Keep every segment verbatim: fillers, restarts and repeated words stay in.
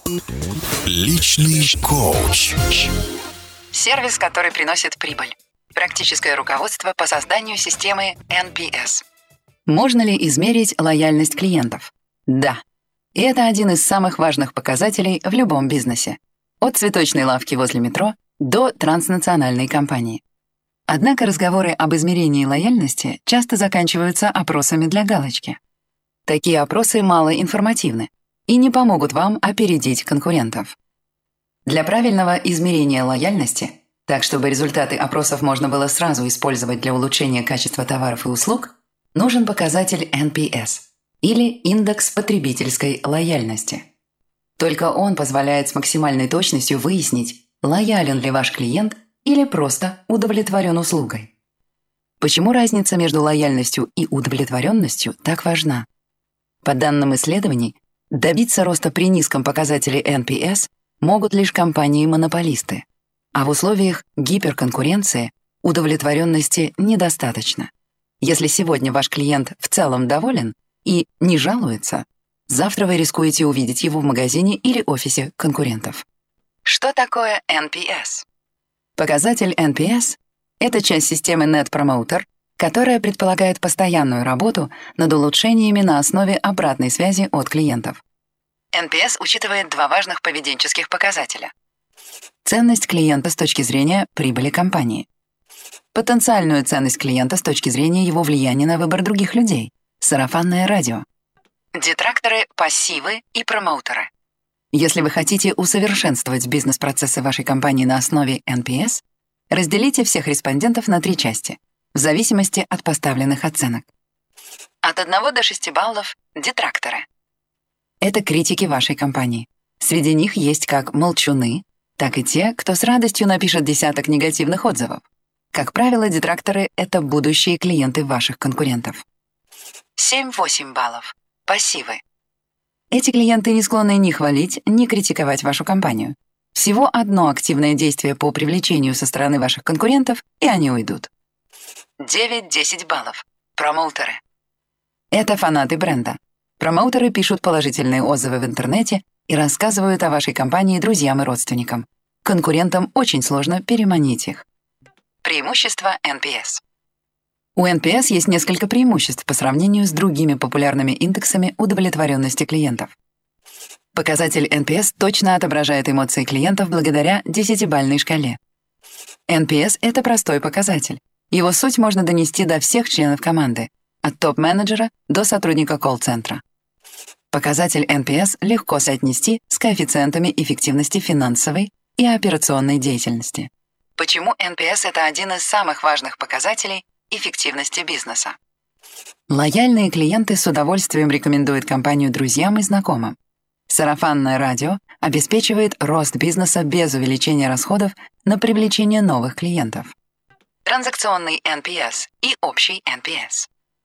Личный коуч. Сервис, который приносит прибыль. Практическое руководство по созданию системы эн пи эс. Можно ли измерить лояльность клиентов? Да. И это один из самых важных показателей в любом бизнесе. От цветочной лавки возле метро до транснациональной компании. Однако разговоры об измерении лояльности часто заканчиваются опросами для галочки. Такие опросы малоинформативны и не помогут вам опередить конкурентов. Для правильного измерения лояльности, так чтобы результаты опросов можно было сразу использовать для улучшения качества товаров и услуг, нужен показатель эн пи эс или индекс потребительской лояльности. Только он позволяет с максимальной точностью выяснить, лоялен ли ваш клиент или просто удовлетворен услугой. Почему разница между лояльностью и удовлетворенностью так важна? По данным исследований, добиться роста при низком показателе эн пи эс могут лишь компании-монополисты, а в условиях гиперконкуренции удовлетворенности недостаточно. Если сегодня ваш клиент в целом доволен и не жалуется, завтра вы рискуете увидеть его в магазине или офисе конкурентов. Что такое эн пи эс? Показатель эн пи эс — это часть системы Net Promoter, которая предполагает постоянную работу над улучшениями на основе обратной связи от клиентов. эн пи эс учитывает два важных поведенческих показателя. Ценность клиента с точки зрения прибыли компании. Потенциальную ценность клиента с точки зрения его влияния на выбор других людей. Сарафанное радио. Детракторы, пассивы и промоутеры. Если вы хотите усовершенствовать бизнес-процессы вашей компании на основе эн пи эс, разделите всех респондентов на три части, в зависимости от поставленных оценок. От одного до шести баллов — детракторы. Это критики вашей компании. Среди них есть как молчуны, так и те, кто с радостью напишет десяток негативных отзывов. Как правило, детракторы — это будущие клиенты ваших конкурентов. семь-восемь баллов. Пассивы. Эти клиенты не склонны ни хвалить, ни критиковать вашу компанию. Всего одно активное действие по привлечению со стороны ваших конкурентов, и они уйдут. девять-десять баллов. Промоутеры. Это фанаты бренда. Промоутеры пишут положительные отзывы в интернете и рассказывают о вашей компании друзьям и родственникам. Конкурентам очень сложно переманить их. Преимущества эн пи эс. У эн пи эс есть несколько преимуществ по сравнению с другими популярными индексами удовлетворенности клиентов. Показатель эн пи эс точно отображает эмоции клиентов благодаря десятибалльной шкале. эн пи эс — это простой показатель. Его суть можно донести до всех членов команды, от топ-менеджера до сотрудника колл-центра. Показатель эн пи эс легко соотнести с коэффициентами эффективности финансовой и операционной деятельности. Почему эн пи эс — это один из самых важных показателей эффективности бизнеса? Лояльные клиенты с удовольствием рекомендуют компанию друзьям и знакомым. Сарафанное радио обеспечивает рост бизнеса без увеличения расходов на привлечение новых клиентов. Транзакционный эн пи эс и общий эн пи эс.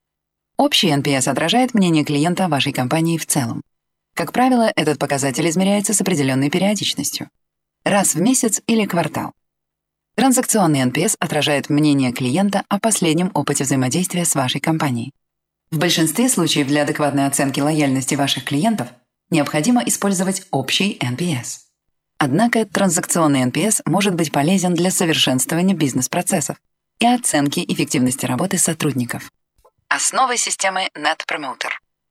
Общий эн пи эс отражает мнение клиента о вашей компании в целом. Как правило, этот показатель измеряется с определенной периодичностью. Раз в месяц или квартал. Транзакционный эн пи эс отражает мнение клиента о последнем опыте взаимодействия с вашей компанией. В большинстве случаев для адекватной оценки лояльности ваших клиентов необходимо использовать общий эн пи эс. Однако транзакционный эн пи эс может быть полезен для совершенствования бизнес-процессов и оценки эффективности работы сотрудников. Основы системы Net Promoter.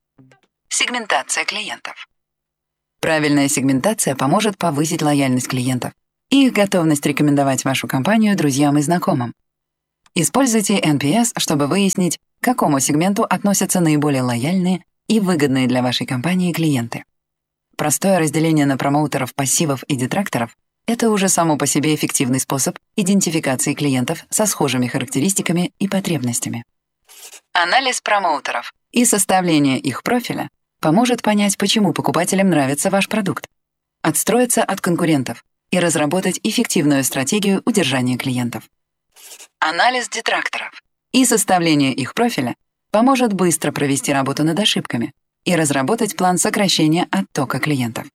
Сегментация клиентов. Правильная сегментация поможет повысить лояльность клиентов и их готовность рекомендовать вашу компанию друзьям и знакомым. Используйте эн пи эс, чтобы выяснить, к какому сегменту относятся наиболее лояльные и выгодные для вашей компании клиенты. Простое разделение на промоутеров, пассивов и детракторов — это уже само по себе эффективный способ идентификации клиентов со схожими характеристиками и потребностями. Анализ промоутеров и составление их профиля поможет понять, почему покупателям нравится ваш продукт, отстроиться от конкурентов и разработать эффективную стратегию удержания клиентов. Анализ детракторов и составление их профиля поможет быстро провести работу над ошибками и разработать план сокращения оттока клиентов.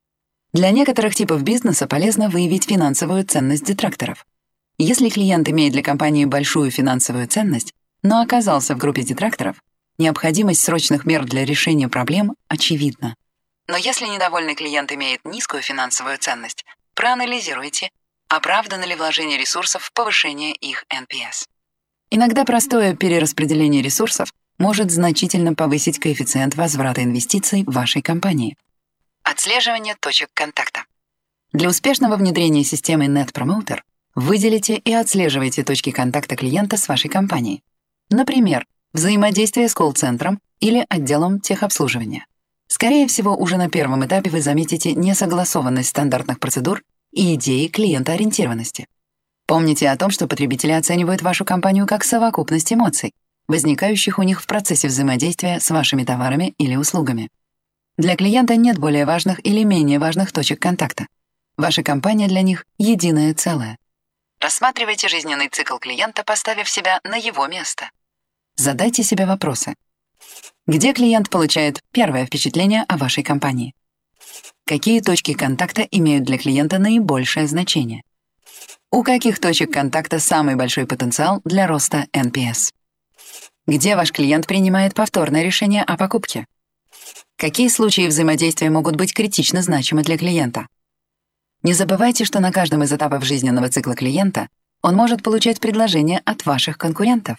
Для некоторых типов бизнеса полезно выявить финансовую ценность детракторов. Если клиент имеет для компании большую финансовую ценность, но оказался в группе детракторов, необходимость срочных мер для решения проблем очевидна. Но если недовольный клиент имеет низкую финансовую ценность, проанализируйте, оправдано ли вложение ресурсов в повышение их эн пи эс. Иногда простое перераспределение ресурсов может значительно повысить коэффициент возврата инвестиций в вашей компании. Отслеживание точек контакта. Для успешного внедрения системы Net Promoter выделите и отслеживайте точки контакта клиента с вашей компанией. Например, взаимодействие с колл-центром или отделом техобслуживания. Скорее всего, уже на первом этапе вы заметите несогласованность стандартных процедур и идеи клиентоориентированности. Помните о том, что потребители оценивают вашу компанию как совокупность эмоций, возникающих у них в процессе взаимодействия с вашими товарами или услугами. Для клиента нет более важных или менее важных точек контакта. Ваша компания для них — единое целое. Рассматривайте жизненный цикл клиента, поставив себя на его место. Задайте себе вопросы. Где клиент получает первое впечатление о вашей компании? Какие точки контакта имеют для клиента наибольшее значение? У каких точек контакта самый большой потенциал для роста эн пи эс? Где ваш клиент принимает повторное решение о покупке? Какие случаи взаимодействия могут быть критично значимы для клиента? Не забывайте, что на каждом из этапов жизненного цикла клиента он может получать предложения от ваших конкурентов.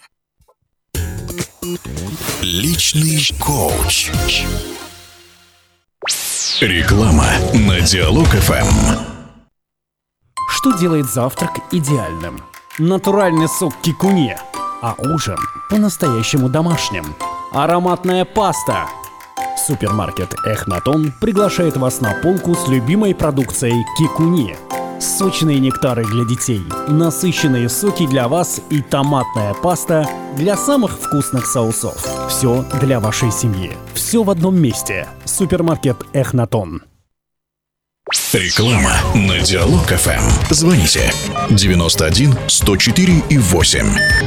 Личный коуч. Реклама на Диалог эф эм. Что делает завтрак идеальным? Натуральный сок кикуни, а ужин по-настоящему домашним. Ароматная паста. Супермаркет Эхнатон приглашает вас на полку с любимой продукцией кикуни. Сочные нектары для детей, насыщенные соки для вас и томатная паста для самых вкусных соусов. Все для вашей семьи. Все в одном месте. Супермаркет Эхнатон. Реклама на Диалог эф эм. Звоните девяносто один сто четыре и восемь.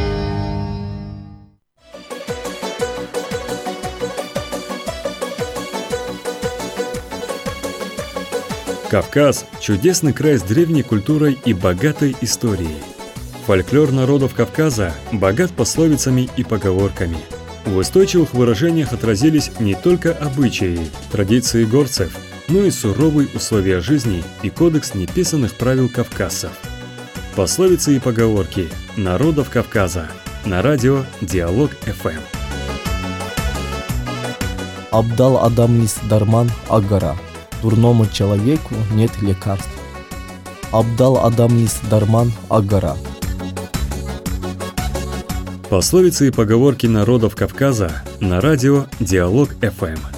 Кавказ – чудесный край с древней культурой и богатой историей. Фольклор народов Кавказа богат пословицами и поговорками. В устойчивых выражениях отразились не только обычаи, традиции горцев, но и суровые условия жизни и кодекс неписанных правил кавказцев. Пословицы и поговорки народов Кавказа на радио Диалог эф эм. Абдал Адамис Дарман Агара. Дурному человеку нет лекарств. Абдал Адамис Дарман Агара. Пословицы и поговорки народов Кавказа на радио Диалог эф эм.